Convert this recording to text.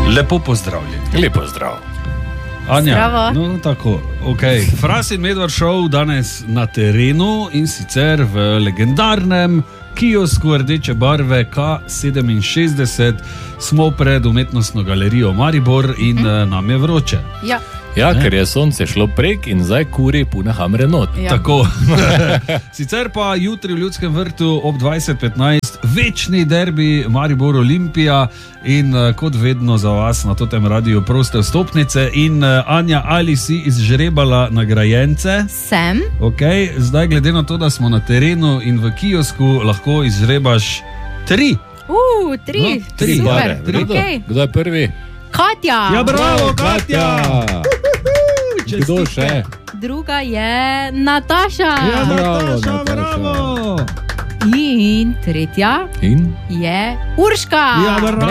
Lepo pozdravljeni. Lepo zdrav. Anja, Zdravo. no tako, okay. Fras in Medvard show danes na terenu in sicer v legendarnem kiosku rdeče barve K67. Smo pred umetnostno galerijo Maribor in nam je vroče. Ja. Ja, ker je sonce šlo prek in zdaj kuri pune hamre not. Ja. Tako. Sicer pa jutri v Ljudskem vrtu ob 20:15 večni derbi Maribor Olimpija in kot vedno za vas na tem radiju proste vstopnice. In Anja, ali si izžrebala nagrajence? Sem. Okay. Zdaj glede na to, da smo na terenu in v kiosku, lahko izžrebaš 3. 3. No, 3 Super. bare. Okay. Kdo je prvi? Katja. Ja, bravo, Katja! Kdo še? Druga je Nataša. Ja, Nataša, Nataša. bravo! In tretja In? je Urška. Ja, bravo!